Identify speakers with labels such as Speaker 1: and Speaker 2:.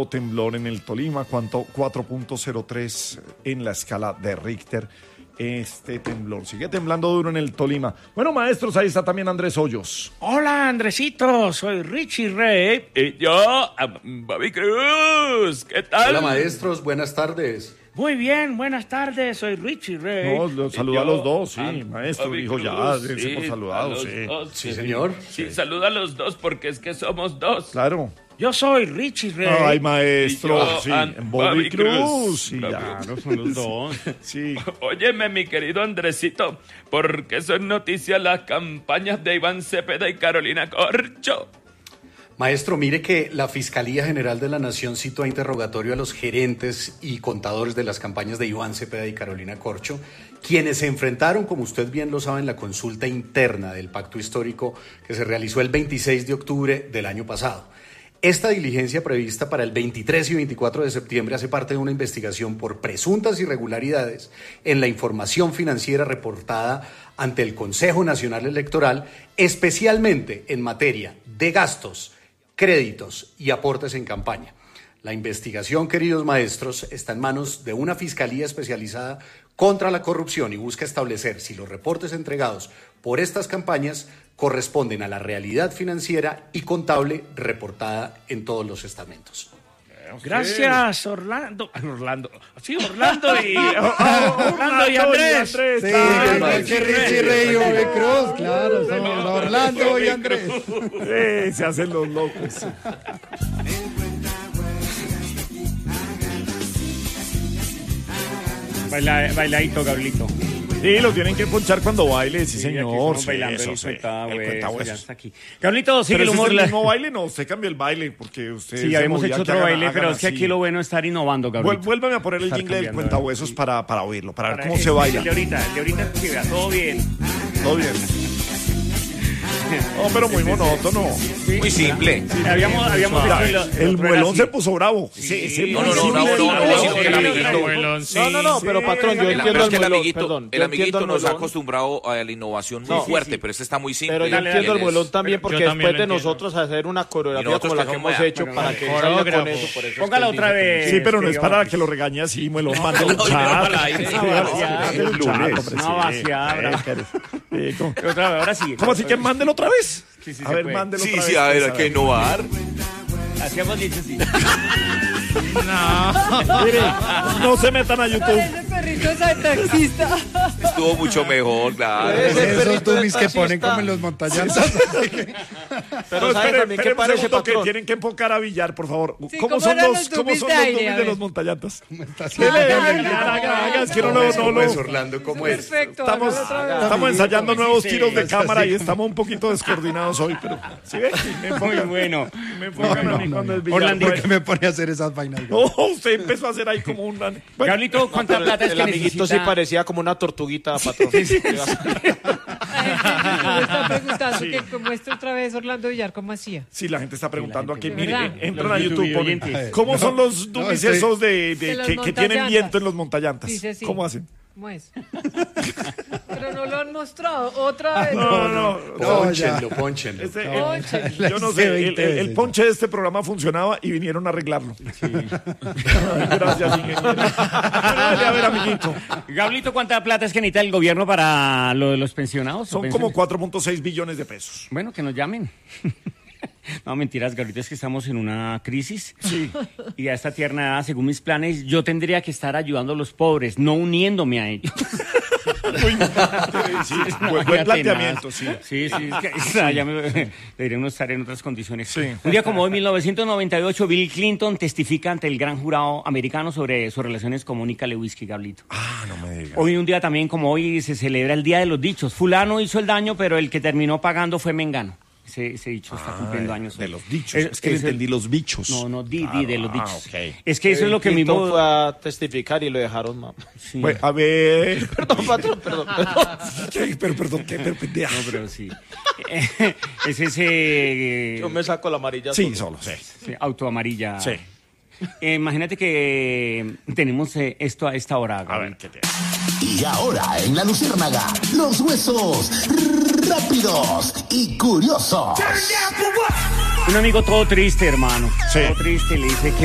Speaker 1: nuevo temblor en el Tolima, 4.03 en la escala de Richter. Este temblor sigue temblando duro en el Tolima. Bueno, maestros, ahí está también Andrés Hoyos.
Speaker 2: Hola, Andresito, soy Richie Rey. Y yo, Bobby Cruz. ¿Qué tal?
Speaker 3: Hola, maestros, buenas tardes.
Speaker 2: Muy bien, buenas tardes, soy Richie Rey.
Speaker 1: No, los saluda a los dos, sí, maestro, dijo ya, dense por saludados, sí.
Speaker 3: Sí, señor.
Speaker 2: Sí, saluda a los dos porque es que somos dos.
Speaker 1: Claro.
Speaker 2: Yo soy Richie Rey.
Speaker 1: Ay, maestro,
Speaker 2: Y yo,
Speaker 1: sí,
Speaker 2: Bobby
Speaker 1: Cruz. Sí,
Speaker 2: Claro, son los dos.
Speaker 1: Sí.
Speaker 2: Óyeme, mi querido Andresito, porque son noticias las campañas de Iván Cepeda y Carolina Corcho.
Speaker 3: Maestro, mire que la Fiscalía General de la Nación citó a interrogatorio a los gerentes y contadores de las campañas de Iván Cepeda y Carolina Corcho, quienes se enfrentaron, como usted bien lo sabe, en la consulta interna del pacto histórico que se realizó el 26 de octubre del año pasado. Esta diligencia prevista para el 23 y 24 de septiembre hace parte de una investigación por presuntas irregularidades en la información financiera reportada ante el Consejo Nacional Electoral, especialmente en materia de gastos, créditos y aportes en campaña. La investigación, queridos maestros, está en manos de una fiscalía especializada contra la corrupción y busca establecer si los reportes entregados por estas campañas corresponden a la realidad financiera y contable reportada en todos los estamentos.
Speaker 2: Gracias, Orlando. Sí, Orlando y Andrés.
Speaker 4: Sí, que Richie Rey y Bobby Cruz, claro, somos Orlando y Andrés.
Speaker 1: Sí, se hacen los locos.
Speaker 2: Bailadito, Gablito.
Speaker 1: Sí, lo tienen que ponchar cuando baile, sí, señor.
Speaker 2: Sí, bailando
Speaker 1: eso,
Speaker 2: el
Speaker 1: sí.
Speaker 2: cuentahueso,
Speaker 1: El
Speaker 2: ya está aquí. Gablito, sigue
Speaker 1: Pero
Speaker 2: el humor.
Speaker 1: ¿es el mismo baile? No, usted cambió el baile porque usted...
Speaker 2: Sí,
Speaker 1: se
Speaker 2: habíamos
Speaker 1: movía
Speaker 2: hecho
Speaker 1: que
Speaker 2: otro
Speaker 1: hagan-
Speaker 2: baile,
Speaker 1: hagan
Speaker 2: pero es que
Speaker 1: así.
Speaker 2: aquí lo bueno es estar innovando, Gablito.
Speaker 1: Vuélvame a poner el
Speaker 2: Estar
Speaker 1: jingle del
Speaker 2: cambiando,
Speaker 1: cuentahuesos para oírlo, para ver
Speaker 2: Para
Speaker 1: cómo se baila.
Speaker 2: El de ahorita es que vea, todo bien.
Speaker 1: Todo bien. No, pero muy monótono.
Speaker 5: Muy simple.
Speaker 2: Habíamos hecho
Speaker 1: El muelón se puso bravo.
Speaker 2: Sí.
Speaker 5: No, sino que el amiguito.
Speaker 4: No, pero patrón, yo entiendo
Speaker 5: Pero es que
Speaker 4: el
Speaker 5: el
Speaker 4: muelón,
Speaker 5: amiguito,
Speaker 4: perdón.
Speaker 5: el
Speaker 4: yo
Speaker 5: amiguito
Speaker 4: entiendo el
Speaker 5: nos ha
Speaker 4: muelón,
Speaker 5: acostumbrado a la innovación muy fuerte, pero este está muy simple.
Speaker 4: pero yo
Speaker 2: Dale,
Speaker 4: entiendo el
Speaker 5: Él es-
Speaker 4: muelón también porque
Speaker 6: Yo también
Speaker 4: después
Speaker 6: lo
Speaker 4: de
Speaker 6: entiendo.
Speaker 4: nosotros hacer una
Speaker 5: Y
Speaker 4: coreografía
Speaker 5: nosotros
Speaker 4: como la
Speaker 5: que
Speaker 4: que hemos
Speaker 5: somos
Speaker 4: hecho para que salga
Speaker 6: coreógrafo.
Speaker 4: con eso, por eso es
Speaker 2: Póngala
Speaker 4: que él
Speaker 2: otra
Speaker 4: dice que-
Speaker 2: vez.
Speaker 1: Sí, pero no es
Speaker 2: digamos
Speaker 1: para
Speaker 2: que-
Speaker 1: que lo regañe así, muelón. Mándelo
Speaker 5: no,
Speaker 1: chat.
Speaker 5: al aire.
Speaker 1: Mándelo
Speaker 2: Una
Speaker 1: chat,
Speaker 2: vaciada,
Speaker 1: hombre,
Speaker 2: una
Speaker 1: sí.
Speaker 2: vaciada, bravo.
Speaker 1: ¿Cómo?
Speaker 2: Otra vez, ahora sí.
Speaker 1: ¿Cómo así que mándelo otra vez?
Speaker 2: Sí, sí,
Speaker 1: A
Speaker 2: se
Speaker 1: ver,
Speaker 2: puede.
Speaker 1: mándelo
Speaker 5: Sí,
Speaker 1: otra vez.
Speaker 5: sí, a ver,
Speaker 1: pues,
Speaker 5: hay que innovar.
Speaker 2: Hacíamos dicho sí.
Speaker 1: Mire, no se metan a YouTube.
Speaker 7: Ese perrito es el taxista.
Speaker 5: Estuvo mucho mejor, claro.
Speaker 4: Esos dummies que
Speaker 8: ponen como en los montallantas.
Speaker 4: Pero
Speaker 1: No,
Speaker 4: ¿sabe
Speaker 1: espere,
Speaker 4: también qué
Speaker 1: espere un
Speaker 4: parece,
Speaker 1: segundo, que
Speaker 4: patrón?
Speaker 1: tienen que enfocar a Villar, por favor.
Speaker 7: Sí,
Speaker 1: ¿Cómo
Speaker 7: ¿cómo
Speaker 1: son
Speaker 7: eran
Speaker 1: los
Speaker 7: los dummies de
Speaker 1: dummies
Speaker 7: aire? A
Speaker 1: de
Speaker 7: ver.
Speaker 1: los montallantas?
Speaker 4: Estás-
Speaker 1: Haga, es que no
Speaker 3: ¿Cómo es,
Speaker 1: lo...
Speaker 3: Orlando? ¿Cómo es?
Speaker 7: Perfecto.
Speaker 1: Estamos,
Speaker 7: hágalo otra vez.
Speaker 1: estamos ensayando nuevos
Speaker 2: sí,
Speaker 1: tiros de
Speaker 2: es
Speaker 1: cámara
Speaker 4: así
Speaker 1: y estamos un poquito descoordinados hoy, pero ¿sí ve? Me
Speaker 2: Muy
Speaker 1: enfocan,
Speaker 2: bueno.
Speaker 1: me enfocan a mí cuando es Villar.
Speaker 2: Orlando,
Speaker 1: Bueno.
Speaker 8: ¿Qué me pone a hacer esas vainas?
Speaker 1: No, usted empezó a hacer ahí como un... Bueno,
Speaker 2: Gablito, ¿cuánta plata es
Speaker 4: El
Speaker 2: que
Speaker 4: amiguito sí
Speaker 2: necesita?
Speaker 4: parecía como una tortuguita, patrón.
Speaker 7: La gente me está preguntando que muestre otra vez Orlando Villar cómo hacía.
Speaker 1: sí, la gente está preguntando aquí.
Speaker 7: ¿De
Speaker 1: Mire,
Speaker 7: verdad?
Speaker 1: entran
Speaker 2: Los
Speaker 1: a YouTube, ponen,
Speaker 2: oyentes.
Speaker 1: ¿cómo son los dummies
Speaker 8: estoy-
Speaker 1: esos
Speaker 7: De los
Speaker 1: que tienen
Speaker 7: montallantas.
Speaker 1: viento en los montallantas?
Speaker 7: Dice así.
Speaker 1: ¿Cómo hacen?
Speaker 7: ¿Cómo es? Pero no lo han mostrado. Otra vez.
Speaker 1: No.
Speaker 3: Pónchenlo.
Speaker 7: Ponche.
Speaker 1: Yo no sé, el ponche de este programa funcionaba y vinieron a arreglarlo. Gracias, ingeniero. A ver, amiguito.
Speaker 2: Gablito, ¿cuánta plata es que necesita el gobierno para lo de los pensionados?
Speaker 1: Son como 4.6 billones de pesos.
Speaker 2: Bueno, que nos llamen. No, mentiras, Gablito, es que estamos en una crisis.
Speaker 1: Sí.
Speaker 2: Y a esta tierna edad, según mis planes, yo tendría que estar ayudando a los pobres, no uniéndome a ellos.
Speaker 1: Sí,
Speaker 2: Una
Speaker 1: buen
Speaker 2: vaina
Speaker 1: planteamiento,
Speaker 2: tenaz.
Speaker 1: sí.
Speaker 2: Sí, es que ya deberíamos estar en otras condiciones.
Speaker 1: Sí.
Speaker 2: Un día como hoy, 1998, Bill Clinton testifica ante el gran jurado americano sobre sus relaciones con Mónica Lewinsky, Gablito.
Speaker 1: Ah, no me digas.
Speaker 2: Hoy, un día también como hoy, se celebra el Día de los Dichos. Fulano hizo el daño, pero el que terminó pagando fue Mengano. Ese dicho está cumpliendo años.
Speaker 1: De
Speaker 2: hoy.
Speaker 1: los dichos. Es que le
Speaker 2: eso-
Speaker 1: entendí los bichos.
Speaker 2: No, de los dichos.
Speaker 1: ok.
Speaker 2: Es que eso es lo que
Speaker 4: Clinton
Speaker 2: mismo...
Speaker 4: fue a testificar y lo dejaron, mamá.
Speaker 2: Sí.
Speaker 1: Bueno, a ver.
Speaker 4: Perdón, patrón, perdón.
Speaker 1: Perdón, qué pendeja.
Speaker 2: No, pero sí. Es ese...
Speaker 4: Yo me saco la amarilla.
Speaker 1: Sí, solo, sí.
Speaker 2: sí, autoamarilla.
Speaker 1: Sí.
Speaker 2: Imagínate que tenemos esto a esta hora.
Speaker 1: A
Speaker 2: Gabriel.
Speaker 1: ver, ¿qué te...
Speaker 9: Y ahora en la Luciérnaga, los huesos rápidos y curiosos.
Speaker 2: Un amigo todo triste, hermano.
Speaker 1: Sí.
Speaker 2: Todo triste, le dice que